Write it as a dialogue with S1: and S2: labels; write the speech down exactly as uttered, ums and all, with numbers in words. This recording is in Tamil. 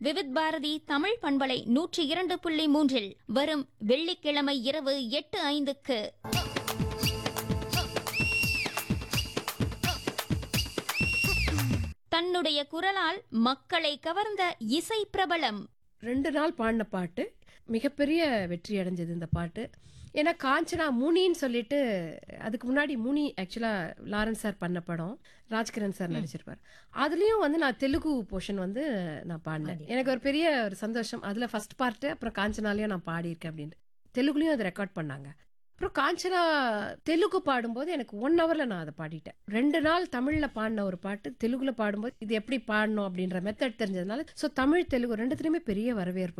S1: விவித் பாரதி தமிழ் பண்பலை நூற்றி இரண்டு புள்ளி மூன்றில் வரும் வெள்ளிக்கிழமை இரவு எட்டு ஐந்துக்கு தன்னுடைய குரலால் மக்களை கவர்ந்த இசை பிரபலம்.
S2: ரெண்டு நாள் பாடின பாட்டு மிகப்பெரிய வெற்றி அடைஞ்சது இந்த பாட்டு. ஏன்னா காஞ்சனா முனின்னு சொல்லிட்டு, அதுக்கு முன்னாடி முனி ஆக்சுவலா லாரன்ஸ் சார் பண்ண படம், ராஜ்கிரண் சார் நடிச்சிருப்பார். அதுலயும் வந்து நான் தெலுங்கு போர்ஷன் வந்து நான் பாடினேன். எனக்கு ஒரு பெரிய ஒரு சந்தோஷம். அதுல ஃபர்ஸ்ட் பார்ட், அப்புறம் காஞ்சனாலையும் நான் பாடியிருக்கேன் அப்படின்ட்டு. தெலுங்குலயும் அதை ரெக்கார்ட் பண்ணாங்க. அப்புறம் காஞ்சனா தெலுங்கு பாடும்போது எனக்கு ஒன் ஹவர்ல நான் அதை பாடிட்டேன். ரெண்டு நாள் தமிழ்ல பாடின ஒரு பாட்டு தெலுங்குல பாடும்போது இது எப்படி பாடணும் அப்படின்ற மெத்தட் தெரிஞ்சதுனால, ஸோ தமிழ் தெலுங்கு ரெண்டுத்துலயுமே பெரிய வரவேற்பு